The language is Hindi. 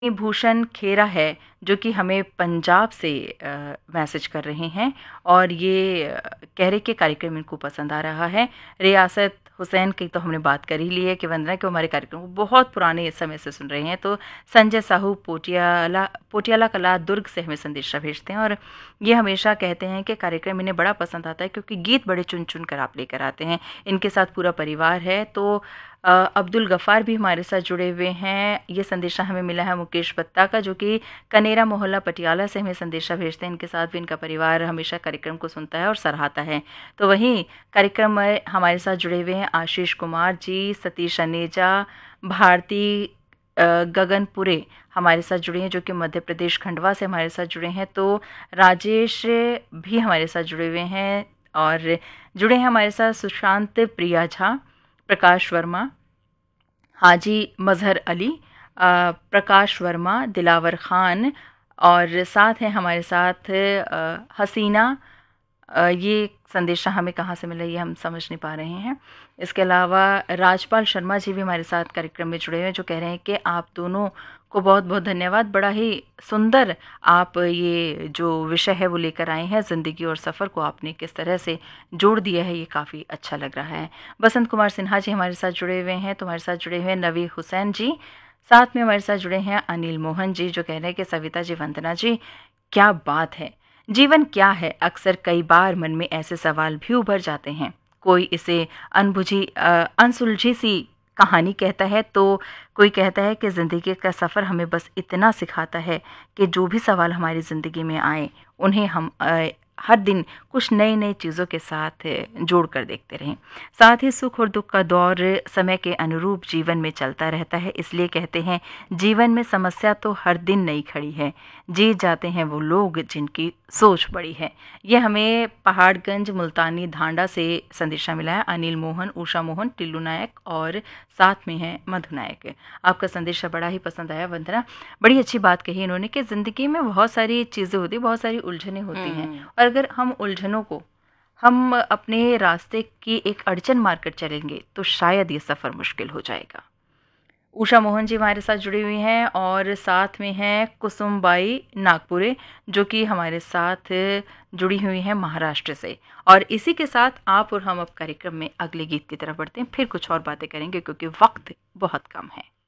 भूषण खेरा है जो कि हमें पंजाब से मैसेज कर रहे हैं और ये कह रहे कि कार्यक्रम इनको पसंद आ रहा है। रियासत हुसैन की तो हमने बात कर ही ली है कि वंदना कि हमारे कार्यक्रम को बहुत पुराने समय से सुन रहे हैं। तो संजय साहू पोटियाला कला दुर्ग से हमें संदेशा भेजते हैं और ये हमेशा कहते हैं कि कार्यक्रम इन्हें बड़ा पसंद आता है क्योंकि गीत बड़े चुन चुन कर आप लेकर आते हैं। इनके साथ पूरा परिवार है। तो अब्दुल गफ़ार भी हमारे साथ जुड़े हुए हैं। ये संदेशा हमें मिला है मुकेश बत्ता का जो कि कनेरा मोहल्ला पटियाला से हमें संदेशा भेजते हैं। इनके साथ भी इनका परिवार हमेशा कार्यक्रम को सुनता है और सराहता है। तो वहीं कार्यक्रम में हमारे साथ जुड़े हुए हैं आशीष कुमार जी, सतीश अनेजा, भारती गगनपुरे हमारे साथ जुड़े हैं जो कि मध्य प्रदेश खंडवा से हमारे साथ जुड़े हैं। तो राजेश भी हमारे साथ जुड़े हुए हैं और जुड़े हैं हमारे साथ सुशांत प्रिया झा, प्रकाश वर्मा, हाजी मजहर अली, प्रकाश वर्मा, दिलावर ख़ान और साथ हैं हमारे साथ हसीना। ये संदेशा हमें कहाँ से मिला ये हम समझ नहीं पा रहे हैं। इसके अलावा राजपाल शर्मा जी भी हमारे साथ कार्यक्रम में जुड़े हुए हैं जो कह रहे हैं कि आप दोनों को बहुत बहुत धन्यवाद। बड़ा ही सुंदर आप ये जो विषय है वो लेकर आए हैं। ज़िंदगी और सफ़र को आपने किस तरह से जोड़ दिया है ये काफ़ी अच्छा लग रहा है। बसंत कुमार सिन्हा जी हमारे साथ जुड़े हुए हैं। तो हमारे साथ जुड़े हुए हैं नवी हुसैन जी। साथ में हमारे साथ जुड़े हैं अनिल मोहन जी जो कह रहे हैं कि सविता जी, वंदना जी, क्या बात है, जीवन क्या है। अक्सर कई बार मन में ऐसे सवाल भी उभर जाते हैं। कोई इसे अनसुलझी सी कहानी कहता है तो कोई कहता है कि ज़िंदगी का सफ़र हमें बस इतना सिखाता है कि जो भी सवाल हमारी ज़िंदगी में आए उन्हें हम हर दिन कुछ नई नई चीज़ों के साथ जोड़ कर देखते रहें। साथ ही सुख और दुख का दौर समय के अनुरूप जीवन में चलता रहता है। इसलिए कहते हैं जीवन में समस्या तो हर दिन नई खड़ी है, जीत जाते हैं वो लोग जिनकी सोच बड़ी है। ये हमें पहाड़गंज मुल्तानी धांडा से संदेशा मिला है। अनिल मोहन, उषा मोहन, टिल्लू नायक और साथ में है मधु नायक। आपका संदेशा बड़ा ही पसंद आया वंदना। बड़ी अच्छी बात कही इन्होंने कि ज़िंदगी में बहुत सारी चीज़ें होती, बहुत सारी उलझनें होती हैं और अगर हम उलझनों को हम अपने रास्ते की एक अड़चन मारकर चलेंगे तो शायद ये सफ़र मुश्किल हो जाएगा। उषा मोहन जी हमारे साथ जुड़ी हुई हैं और साथ में हैं कुसुमबाई नागपुरे जो कि हमारे साथ जुड़ी हुई हैं महाराष्ट्र से। और इसी के साथ आप और हम अब कार्यक्रम में अगले गीत की तरफ बढ़ते हैं। फिर कुछ और बातें करेंगे क्योंकि वक्त बहुत कम है।